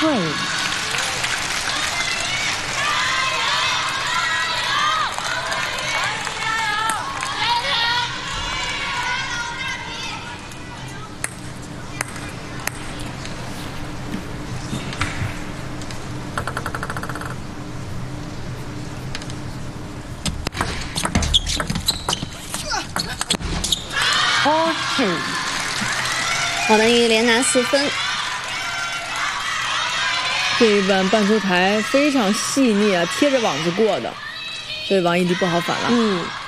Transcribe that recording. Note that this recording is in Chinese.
3. 4. 王曼玉连拿4分。 这一板半球台非常细腻啊，贴着网子过的，所以王艺迪不好反了。